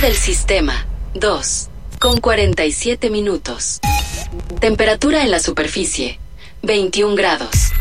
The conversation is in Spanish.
del sistema, 2, con 47 minutos. Temperatura en la superficie, 21 grados.